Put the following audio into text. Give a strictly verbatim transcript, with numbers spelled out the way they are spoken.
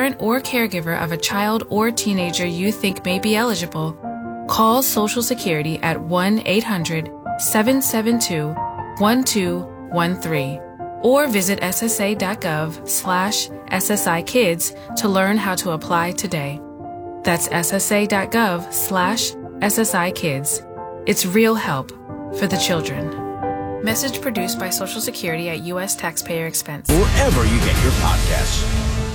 parent or caregiver of a child or teenager you think may be eligible, call Social Security at one eight hundred seven seven two one two one three or visit ssa.gov slash SSI Kids to learn how to apply today. That's ssa.gov slash SSI Kids. It's real help for the children. Message produced by Social Security at U S taxpayer expense. Wherever you get your podcasts.